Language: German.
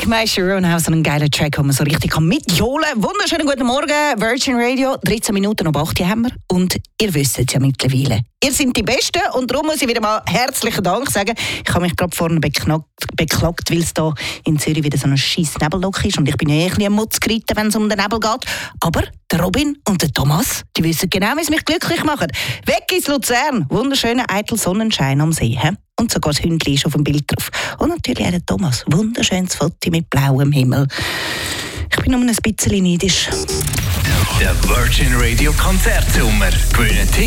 My Sharon House, einen geilen Track, wo man so richtig mitjohlen kann. Wunderschönen guten Morgen, Virgin Radio. 13 Minuten ab 8 haben wir. Und ihr wisst es ja mittlerweile. Ihr seid die Besten und darum muss ich wieder mal herzlichen Dank sagen. Ich habe mich gerade vorne beklagt, weil es da in Zürich wieder so ein scheiß Nebelloch ist. Und ich bin ja ein bisschen am Mutz geritten, wenn es um den Nebel geht. Aber der Robin und der Thomas, die wissen genau, wie es mich glücklich macht. Weg ins Luzern. Wunderschöner eitel Sonnenschein am See. He? Und sogar das Hündchen ist auf dem Bild drauf. Und natürlich auch der Thomas. Wunderschönes Foto mit blauem Himmel. Ich bin nur ein bisschen neidisch. Der Virgin Radio Konzertsommer. Gewinnen